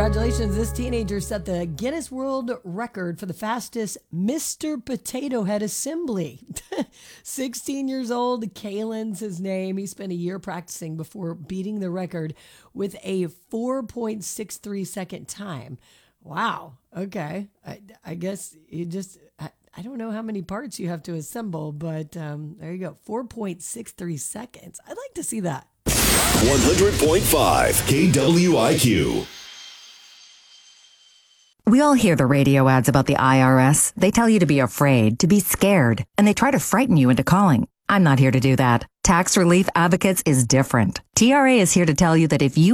Congratulations. This teenager set the Guinness World Record for the fastest Mr. Potato Head assembly. 16 years old, Kalen's his name. He spent a year practicing before beating the record with a 4.63 second time. Wow. Okay. I guess you just, I don't know how many parts you have to assemble, but there you go. 4.63 seconds. I'd like to see that. 100.5 KWIQ. We all hear the radio ads about the IRS. They tell you to be afraid, to be scared, and they try to frighten you into calling. I'm not here to do that. Tax Relief Advocates is different. TRA is here to tell you that if you